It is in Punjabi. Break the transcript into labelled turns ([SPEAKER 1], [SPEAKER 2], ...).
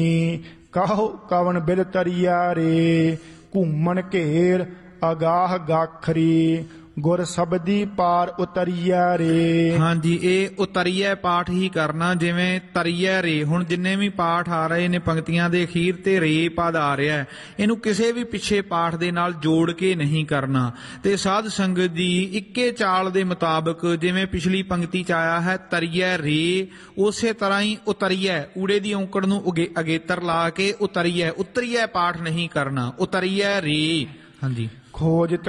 [SPEAKER 1] ਕਹੋ ਕਵਨ ਬਿਦ ਤਰੀਆ ਰੇ, ਘੂਮਣ ਘੇਰ ਅਗਾਹ ਗਾਖਰੀ, ਗੁਰ ਸ਼ਬਦੀ ਪਾਰ ਉਤਰੀਆ ਰੇ।
[SPEAKER 2] ਹਾਂਜੀ, ਇਹ ਉਤਰੀਆ ਪਾਠ ਹੀ ਕਰਨਾ, ਜਿਵੇਂ ਤਰੀਆ ਰੇ। ਹੁਣ ਜਿੰਨੇ ਵੀ ਪਾਠ ਆ ਰਹੇ ਨੇ ਪੰਕਤੀਆਂ ਦੇ ਅਖੀਰ ਤੇ ਰੇ ਪਦ ਆ ਰਿਹਾ, ਇਹਨੂੰ ਕਿਸੇ ਵੀ ਪਿੱਛੇ ਪਾਠ ਦੇ ਨਾਲ ਜੋੜ ਕੇ ਨਹੀਂ ਕਰਨਾ। ਤੇ ਸਾਧ ਸੰਗਤ ਦੀ ਇੱਕੇ ਚਾਲ ਦੇ ਮੁਤਾਬਕ, ਜਿਵੇਂ ਪਿਛਲੀ ਪੰਕਤੀ ਚ ਆਇਆ ਹੈ ਤਰੀਆ ਰੇ, ਉਸੇ ਤਰ੍ਹਾਂ ਹੀ ਉਤਰੀਆ, ਊੜੇ ਦੀ ਔਂਕੜ ਨੂੰ ਅਗੇਤਰ ਲਾ ਕੇ ਉਤਰੀਆ ਪਾਠ ਨਹੀਂ ਕਰਨਾ, ਉਤਰੀਆ ਰੇ। ਹਾਂਜੀ।
[SPEAKER 1] ਖੋਜਤ